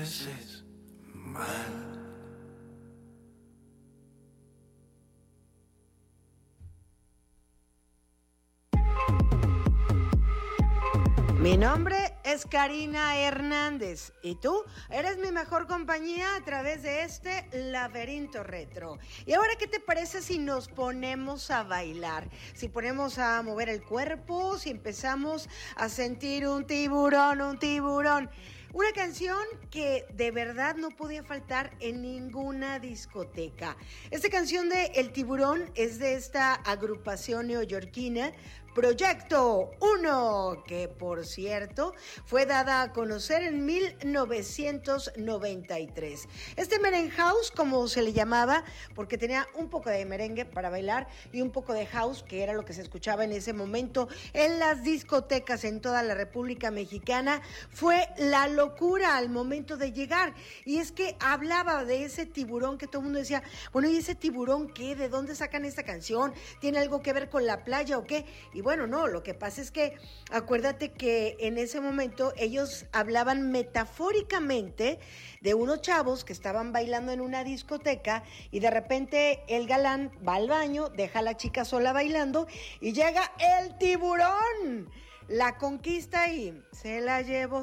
this is mine. Mi nombre es Karina Hernández y tú eres mi mejor compañía a través de este laberinto retro. ¿Y ahora qué te parece si nos ponemos a bailar? Si ponemos a mover el cuerpo, si empezamos a sentir un tiburón, un tiburón. Una canción que de verdad no podía faltar en ninguna discoteca. Esta canción de El Tiburón es de esta agrupación neoyorquina Proyecto 1, que por cierto fue dada a conocer en 1993. Este merengue house, como se le llamaba, porque tenía un poco de merengue para bailar y un poco de house, que era lo que se escuchaba en ese momento en las discotecas en toda la República Mexicana, fue la locura al momento de llegar. Y es que hablaba de ese tiburón que todo el mundo decía, bueno, ¿y ese tiburón qué? ¿De dónde sacan esta canción? ¿Tiene algo que ver con la playa o qué? Y bueno, no, lo que pasa es que acuérdate que en ese momento ellos hablaban metafóricamente de unos chavos que estaban bailando en una discoteca y de repente el galán va al baño, deja a la chica sola bailando y llega el tiburón, la conquista y se la llevo.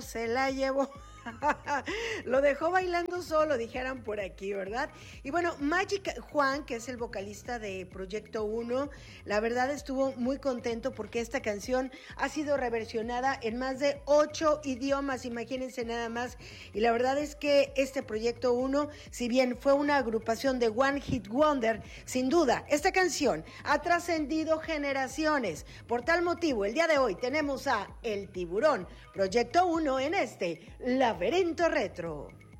Lo dejó bailando solo, dijeran por aquí, ¿verdad? Y bueno, Magic Juan, que es el vocalista de Proyecto 1, la verdad estuvo muy contento porque esta canción ha sido reversionada en más de 8 idiomas, imagínense nada más. Y la verdad es que este Proyecto 1, si bien fue una agrupación de One Hit Wonder, sin duda, esta canción ha trascendido generaciones. Por tal motivo, el día de hoy tenemos a El Tiburón, Proyecto 1 en este laberinto retro.